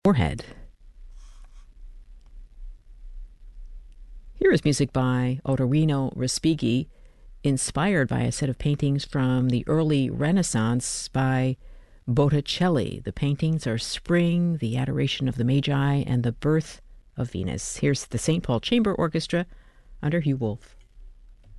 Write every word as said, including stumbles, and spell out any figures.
forehead. Here is music by Otorino Respighi, inspired by a set of paintings from the early Renaissance by Botticelli. The paintings are Spring, the Adoration of the Magi, and the Birth of Venus. Here's the Saint Paul Chamber Orchestra under Hugh Wolf.